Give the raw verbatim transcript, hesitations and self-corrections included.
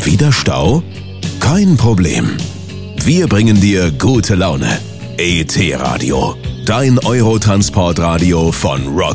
Wieder Stau? Kein Problem. Wir bringen dir gute Laune. E T Radio, dein Eurotransportradio von Rock